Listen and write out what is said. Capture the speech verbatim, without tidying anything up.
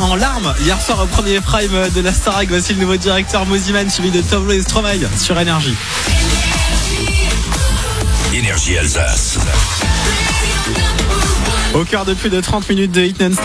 en larmes hier soir au premier prime de la Starac. Voici le nouveau directeur Moziman suivi de Tovlo et Stromae sur Énergie. Énergie Alsace. Au cœur de plus de trente minutes de hit non-stop.